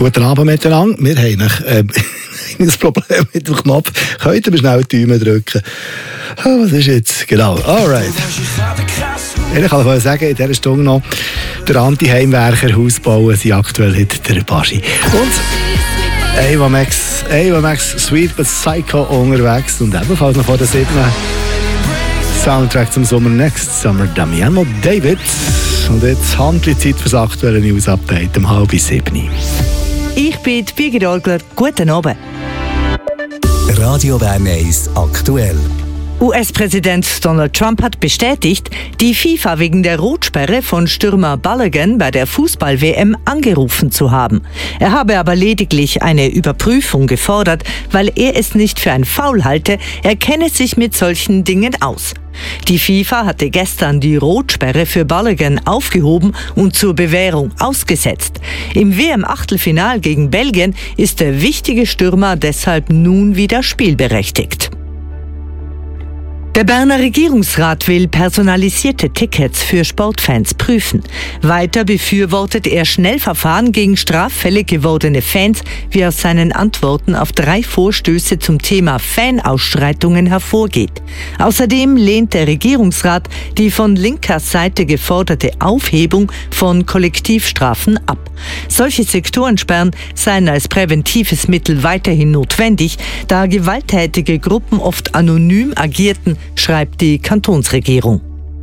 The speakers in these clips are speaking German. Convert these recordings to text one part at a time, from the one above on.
Guten Abend miteinander. Wir haben ein Problem mit dem Knopf. Könnt ihr mir schnell die Daumen drücken? Oh, was ist jetzt? Genau. Alright. Ich kann sagen, in dieser Stunde noch der Anti-Heimwerker Hausbauen sind aktuell heute der Baschi. Und Ava Max Sweet but Psycho unterwegs und ebenfalls noch vor der 7. Soundtrack zum Sommer Next Summer Damiano David. Und jetzt Handlezeit für das aktuelle News-Update um 6:30. Ich bin Birgit Orgler. Guten Abend. Radio Bern 1 aktuell. US-Präsident Donald Trump hat bestätigt, die FIFA wegen der Rotsperre von Stürmer Balogun bei der Fußball-WM angerufen zu haben. Er habe aber lediglich eine Überprüfung gefordert, weil er es nicht für ein Foul halte. Er kenne sich mit solchen Dingen aus. Die FIFA hatte gestern die Rotsperre für Balogun aufgehoben und zur Bewährung ausgesetzt. Im WM-Achtelfinal gegen Belgien ist der wichtige Stürmer deshalb nun wieder spielberechtigt. Der Berner Regierungsrat will personalisierte Tickets für Sportfans prüfen. Weiter befürwortet er Schnellverfahren gegen straffällig gewordene Fans, wie aus seinen Antworten auf 3 Vorstöße zum Thema Fanausschreitungen hervorgeht. Außerdem lehnt der Regierungsrat die von linker Seite geforderte Aufhebung von Kollektivstrafen ab. Solche Sektorensperren seien als präventives Mittel weiterhin notwendig, da gewalttätige Gruppen oft anonym agierten, schreibt die Kantonsregierung.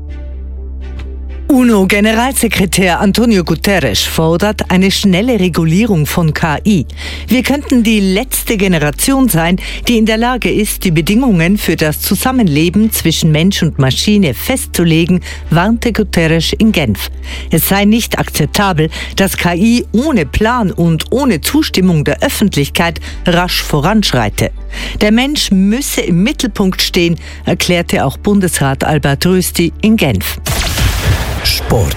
UNO-Generalsekretär Antonio Guterres fordert eine schnelle Regulierung von KI. Wir könnten die letzte Generation sein, die in der Lage ist, die Bedingungen für das Zusammenleben zwischen Mensch und Maschine festzulegen, warnte Guterres in Genf. Es sei nicht akzeptabel, dass KI ohne Plan und ohne Zustimmung der Öffentlichkeit rasch voranschreite. Der Mensch müsse im Mittelpunkt stehen, erklärte auch Bundesrat Albert Rösti in Genf. Sport.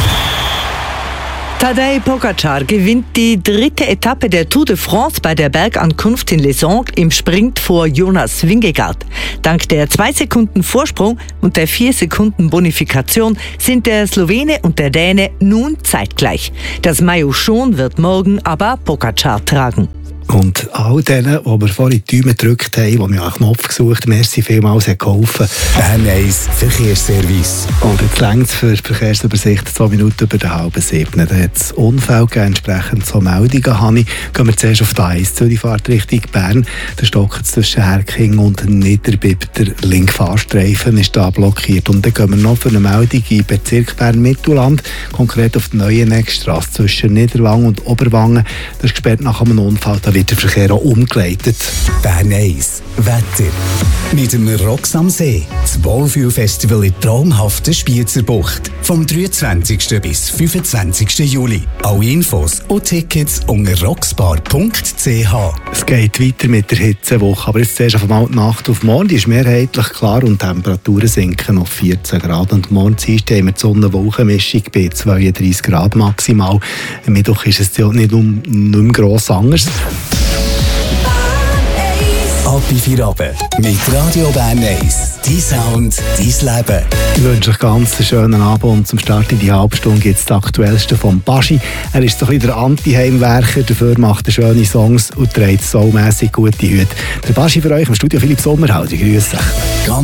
Tadej Pogačar gewinnt die 3. Etappe der Tour de France bei der Bergankunft in Les Angles im Sprint vor Jonas Vingegaard. Dank der 2 Sekunden Vorsprung und der 4 Sekunden Bonifikation sind der Slowene und der Däne nun zeitgleich. Das Maillot jaune wird morgen aber Pogačar tragen. Und all denen, die wir vorhin die Daumen gedrückt haben, die mir einen Knopf gesucht haben, merci vielmals, hat geholfen. Bern 1 Verkehrsservice. Und jetzt längt es für die Verkehrsübersicht 2 Minuten über 6:30. Da hat es Unfall gegeben, entsprechend so Meldungen habe ich. Gehen wir zuerst auf die 1 zu, die Fahrt Richtung Bern. Der Stock zwischen Herking und Niederbipp, der linke Fahrstreifen ist da blockiert. Und dann gehen wir noch für eine Meldung im Bezirk Bern-Mittelland, konkret auf die neue Neckstrasse zwischen Niederwangen und Oberwangen. Das ist gesperrt nach einem Unfall. Da wird der Verkehr auch umgeleitet. Bern 1 Wetter. Mit dem Rocks am See. Das Wohlfühlfestival in traumhaften Spiezerbucht. Vom 23. bis 25. Juli. Alle Infos und Tickets unter rocksbar.ch. Es geht weiter mit der Hitzewoche. Aber jetzt zuerst auf einmal die Nacht auf morgen. Die ist mehrheitlich klar und die Temperaturen sinken auf 14 Grad. Und morgen Dienstag haben wir die Sonne-Wolken-Mischung bei 32 Grad maximal. Am Mittwoch ist es ja nicht mehr gross anders. Ab in 4 Abend mit Radio Bern 1. Dein Sound, dein Leben. Ich wünsche euch ganz einen schönen Abend und zum Start in die Halbstunde gibt es das Aktuellste vom Baschi. Er ist so ein bisschen der Anti-Heimwerker, dafür macht er schöne Songs und trägt soulmässig gute Hüte. Der Baschi für euch im Studio Philipp Sommerhauser. Grüß dich.